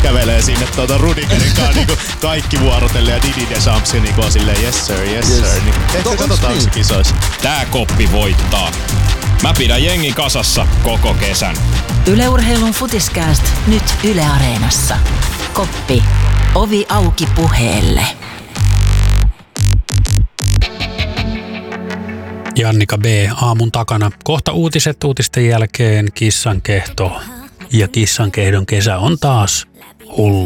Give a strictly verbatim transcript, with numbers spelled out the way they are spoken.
kävelee sinne tuota Rudigerin kanssa niinku kaikki vuorotellen ja Didi Deschamps niinku on silleen yes sir, yes, yes. sir. Niin ehkä No, katsotaan niin? se kisoissa. Tää koppi voittaa. Mä pidän jengi kasassa koko kesän. Yle Urheilun Futiskääst nyt Yle Areenassa. Koppi. Ovi auki puheelle. Jannika B. aamun takana. Kohta uutiset uutisten jälkeen kissankehto. Ja kissankehdon kesä on taas hullu.